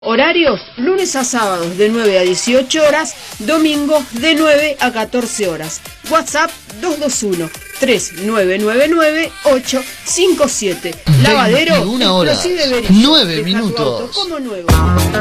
Horarios, lunes a sábados de 9 a 18 horas, domingos de 9 a 14 horas. WhatsApp 221-3999-857. Lavadero, 21 horas, Explosive Berizo. 9 Deja tu minutos. auto como nuevo.